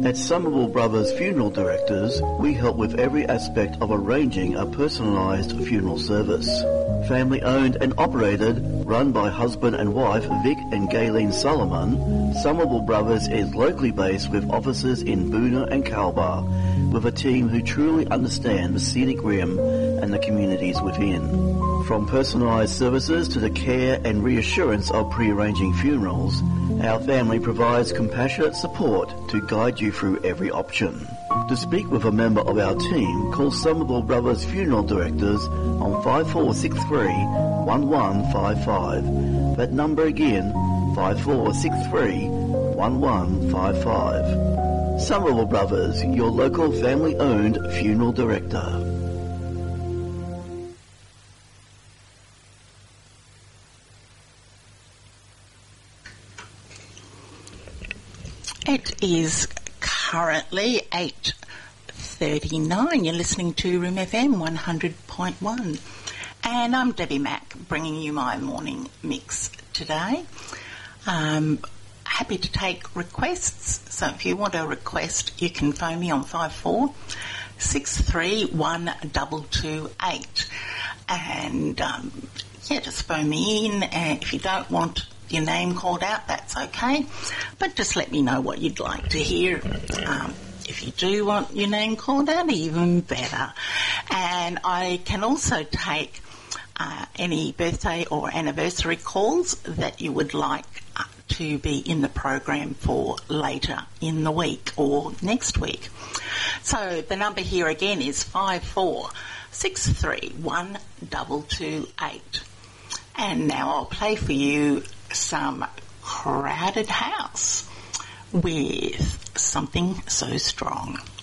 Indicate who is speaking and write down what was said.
Speaker 1: At Somerville Brothers Funeral Directors, we help with every aspect of arranging a personalised funeral service. Family owned and operated, run by husband and wife Vic and Gayleen Solomon, Somerville Brothers is locally based with offices in Boonah and Calbar, with a team who truly understand the scenic rim and the communities within. From personalised services to the care and reassurance of pre-arranging funerals, our family provides compassionate support to guide you through every option. To speak with a member of our team, call Somerville Brothers Funeral Directors on 5463 1155. That number again, 5463 1155. Somerville Brothers, your local family-owned funeral director.
Speaker 2: It is currently 8:39. You're listening to Room FM 100.1. And I'm Debbie Mack, bringing you my morning mix today. Happy to take requests. So if you want a request, you can phone me on 54631228. And, just phone me in. And if you don't want your name called out, that's okay, but just let me know what you'd like to hear. If you do want your name called out, even better. And I can also take any birthday or anniversary calls that you would like to be in the program for later in the week or next week. So the number here again is 54631228. And now I'll play for you some Crowded House with Something So Strong.